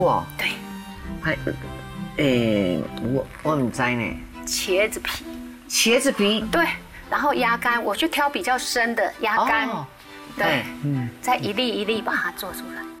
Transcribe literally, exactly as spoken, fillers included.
哇， 对， 还，诶，我我唔知呢。 茄子皮， 茄子皮， 对，然后压干，我去挑比较深的压干， 哦对， 嗯， 再一粒一粒把它做出来。